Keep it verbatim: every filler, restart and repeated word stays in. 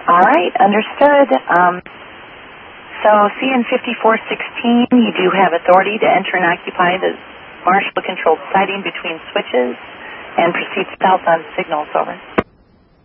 All right, understood. Um, so C N fifty-four sixteen, you do have authority to enter and occupy the Marshall-controlled siding between switches and proceed south on signals, over.